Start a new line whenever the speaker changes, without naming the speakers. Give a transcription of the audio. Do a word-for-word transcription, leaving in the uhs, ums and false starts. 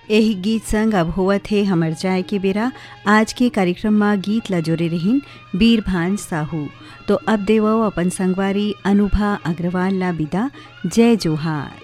एही गीत संग अब होवत हे हमर जाय के बेरा। आज के कार्यक्रम में गीत ला जोरे रहीन बीरभान साहू। तो अब देवो अपन संगवारी अनुभा अग्रवाल ला विदा। जय जोहार।